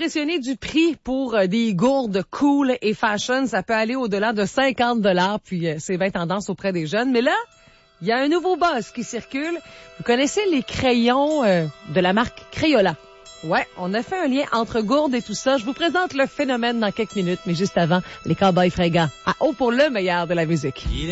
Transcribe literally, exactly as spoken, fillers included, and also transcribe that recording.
impressionné du prix pour euh, des gourdes cool et fashion. Ça peut aller au-delà de cinquante dollars, puis euh, c'est bien tendance auprès des jeunes. Mais là, il y a un nouveau buzz qui circule. Vous connaissez les crayons euh, de la marque Crayola? Ouais, on a fait un lien entre gourdes et tout ça. Je vous présente le phénomène dans quelques minutes, mais juste avant, les Cowboys fringants. À haut pour le meilleur de la musique.